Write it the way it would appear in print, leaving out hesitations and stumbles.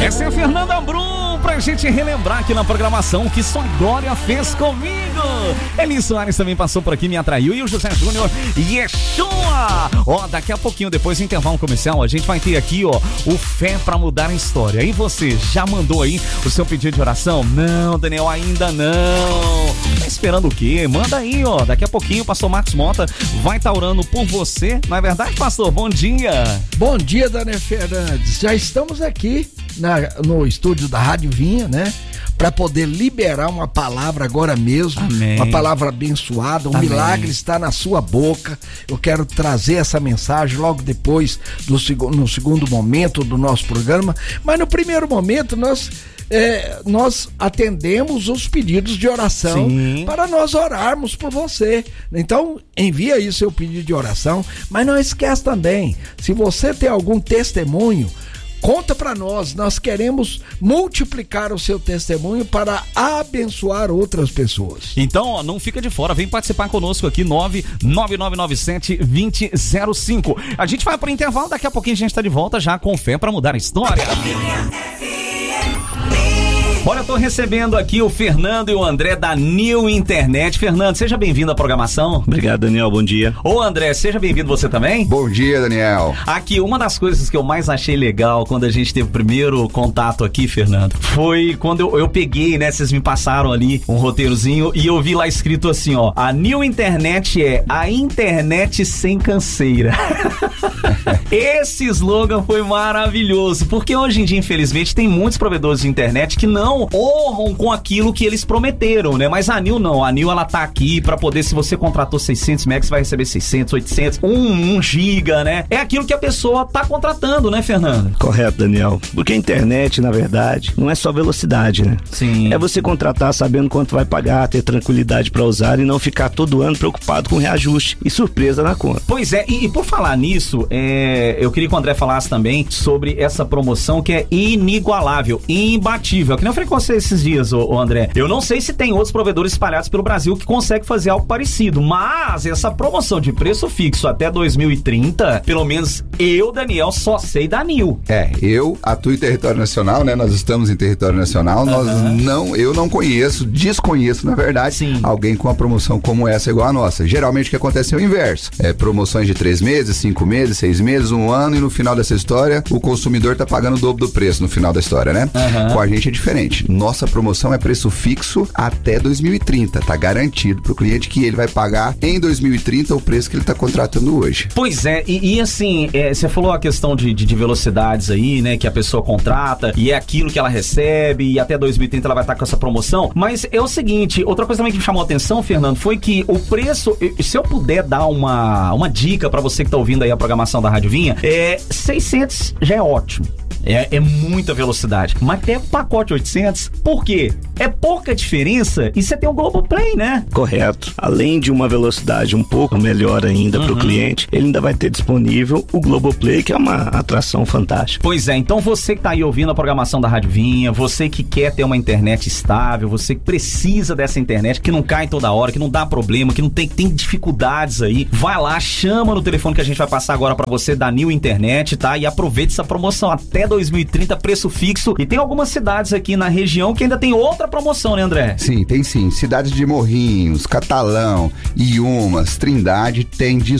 Essa é a Fernanda Brum, pra gente relembrar aqui na programação que só Glória fez comigo. Eli Soares também passou por aqui, me atraiu, e o José Júnior, Yeshua. Ó, daqui a pouquinho, depois do intervalo comercial, a gente vai ter aqui, ó, o Fé pra Mudar a História. E você, já mandou aí o seu pedido de oração? Não, Daniel, ainda não. Tá esperando o quê? Manda aí, ó, daqui a pouquinho o pastor Marcos Mota vai estar orando por você. Não é verdade, pastor? Bom dia. Bom dia, Daniel Fernandes. Já estamos aqui no estúdio da Rádio Vinha, né? Para poder liberar uma palavra agora mesmo. Amém. Uma palavra abençoada, um Amém. Milagre está na sua boca. Eu quero trazer essa mensagem logo depois no segundo momento do nosso programa, mas no primeiro momento nós atendemos os pedidos de oração. Sim. Para nós orarmos por você. Então envia aí seu pedido de oração, mas não esquece também, se você tem algum testemunho, conta para nós queremos multiplicar o seu testemunho para abençoar outras pessoas. Então, ó, não fica de fora, vem participar conosco aqui, 99997-2005. A gente vai pro intervalo, daqui a pouquinho a gente tá de volta já com Fé pra Mudar a História. Olha, eu tô recebendo aqui o Fernando e o André da New Internet. Fernando, seja bem-vindo à programação. Obrigado, Daniel, bom dia. Ô, André, seja bem-vindo você também. Bom dia, Daniel. Aqui, uma das coisas que eu mais achei legal quando a gente teve o primeiro contato aqui, Fernando, foi quando eu peguei, né, vocês me passaram ali um roteirozinho e eu vi lá escrito assim, ó, a New Internet é a internet sem canseira. Esse slogan foi maravilhoso, porque hoje em dia, infelizmente, tem muitos provedores de internet que não honram com aquilo que eles prometeram, né? Mas a New não, a New ela tá aqui pra poder, se você contratou 600 megas, vai receber 600, 800, 1 giga, né? É aquilo que a pessoa tá contratando, né, Fernando? Correto, Daniel. Porque a internet, na verdade, não é só velocidade, né? Sim. É você contratar sabendo quanto vai pagar, ter tranquilidade pra usar e não ficar todo ano preocupado com reajuste e surpresa na conta. Pois é, e por falar nisso, eu queria que o André falasse também sobre essa promoção que é inigualável, imbatível, que não foi com você esses dias, ô André. Eu não sei se tem outros provedores espalhados pelo Brasil que conseguem fazer algo parecido, mas essa promoção de preço fixo até 2030, pelo menos eu, Daniel, só sei da New. Eu atuo em território nacional, né? Nós estamos em território nacional, eu não desconheço, na verdade, Sim. alguém com uma promoção como essa igual a nossa. Geralmente o que acontece é o inverso. Promoções de 3 meses, 5 meses, 6 meses, 1 ano, e no final dessa história, o consumidor tá pagando o dobro do preço no final da história, né? Com a gente é diferente. Nossa promoção é preço fixo até 2030. Tá garantido pro cliente que ele vai pagar em 2030 o preço que ele tá contratando hoje. Pois é, e assim, você falou a questão de velocidades aí, né, que a pessoa contrata e é aquilo que ela recebe e até 2030 ela vai estar com essa promoção, mas é o seguinte, outra coisa também que me chamou a atenção, Fernando, foi que o preço, se eu puder dar uma dica pra você que tá ouvindo aí a programação da Rádio Vinha, 600 já é ótimo. É muita velocidade. Mas tem o pacote 800, por quê? É pouca diferença e você tem o Globoplay, né? Correto. Além de uma velocidade um pouco melhor ainda pro cliente, ele ainda vai ter disponível o Globoplay, que é uma atração fantástica. Pois é, então você que tá aí ouvindo a programação da Rádio Vinha, você que quer ter uma internet estável, você que precisa dessa internet, que não cai toda hora, que não dá problema, que não tem dificuldades aí, vai lá, chama no telefone que a gente vai passar agora pra você da New Internet, tá? E aproveite essa promoção até 2030, preço fixo. E tem algumas cidades aqui na região que ainda tem outra promoção, né, André? Sim, tem sim. Cidades de Morrinhos, Catalão, Iumas, Trindade tem